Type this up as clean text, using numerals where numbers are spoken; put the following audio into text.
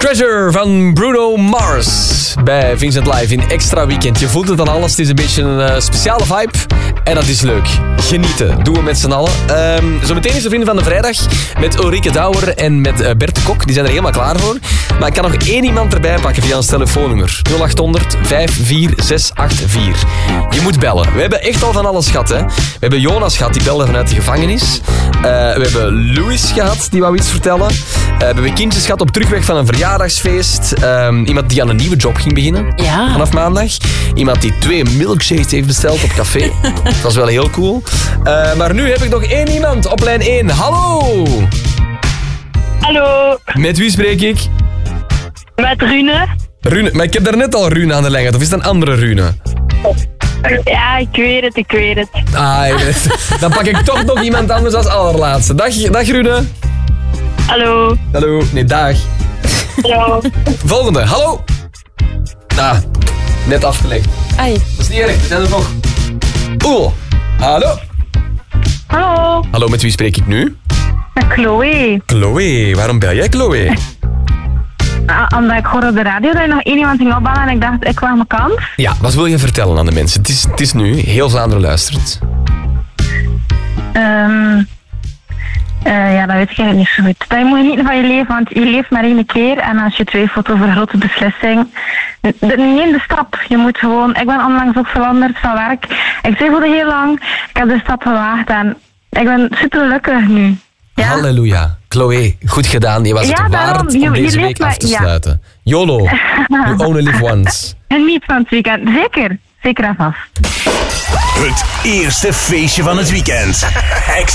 Treasure van Bruno Mars bij Vincent Live in Extra Weekend. Je voelt het aan alles, het is een beetje een speciale vibe en dat is leuk. Genieten, doen we met z'n allen. Zometeen is er Vrienden van de Vrijdag met Ulrike Douwer en met Bert Kok. Die zijn er helemaal klaar voor. Maar ik kan nog één iemand erbij pakken via ons telefoonnummer. 0800 54684. Je moet bellen. We hebben echt al van alles gehad. Hè? We hebben Jonas gehad, die belde vanuit de gevangenis. We hebben Louis gehad, die wou iets vertellen. We hebben kindjes gehad op terugweg van een verjaardagsfeest. Iemand die aan een nieuwe job ging beginnen. Ja. Vanaf maandag. Iemand die 2 milkshakes heeft besteld op café. Dat was wel heel cool. Maar nu heb ik nog één iemand op lijn 1. Hallo! Hallo, Met wie spreek ik? met Rune. Rune. Maar ik heb daarnet al Rune aan de lijn gehad. Of is het een andere Rune? Ja, ik weet het. Dan pak ik toch nog iemand anders als allerlaatste. Dag Rune. Hallo. Hallo. Nee, dag. Hallo. Volgende. Hallo. Net afgelegd. Ai. Dat is niet erg, we zijn er nog. Oeh. Hallo. Hallo, Hallo, met wie spreek ik nu? met Chloe. Chloe. Waarom bel jij Chloe? Omdat ik hoorde op de radio dat je nog één iemand ging opbellen en ik dacht, ik wacht mijn kans. Ja, wat wil je vertellen aan de mensen? Het is nu. Heel Vlaanderen luistert. Ja, dat weet ik eigenlijk niet zo goed. Dat je moet genieten van je leven, want je leeft maar één keer. En als je twijfelt over een grote beslissing, neem de stap. Je moet gewoon... Ik ben onlangs ook veranderd van werk. Ik twijfelde heel lang. Ik heb de stap gewaagd en ik ben super gelukkig nu. Ja? Halleluja. Chloe, goed gedaan. Je was het Ja, waard daarom. om Je deze leeft week maar- af te ja. sluiten. YOLO. You only live once. Geniet van het weekend. Zeker. Zeker en vast. Het eerste feestje van het weekend.